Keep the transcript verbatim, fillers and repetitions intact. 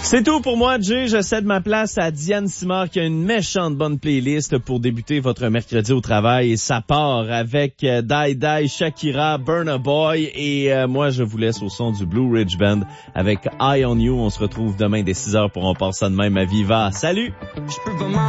C'est tout pour moi, Jay. Je cède ma place à Diane Simard qui a une méchante bonne playlist pour débuter votre mercredi au travail. Et ça part avec euh, Die Die, Shakira, Burna Boy. Et euh, moi, je vous laisse au son du Blue Ridge Band avec Eye on You. On se retrouve demain dès six heures pour On part ça de même à Viva. Salut!